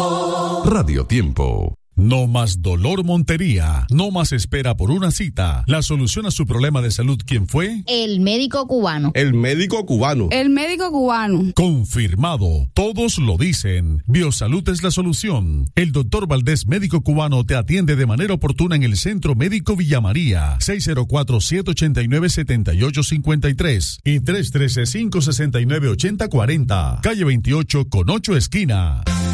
Radio Tiempo. No más dolor Montería, no más espera por una cita. La solución a su problema de salud, ¿quién fue? El médico cubano. El médico cubano. El médico cubano. Confirmado, todos lo dicen. Biosalud es la solución. El doctor Valdés, médico cubano, te atiende de manera oportuna en el Centro Médico Villa María, 604-789-7853 y 313-569-8040, calle 28 con 8 esquinas.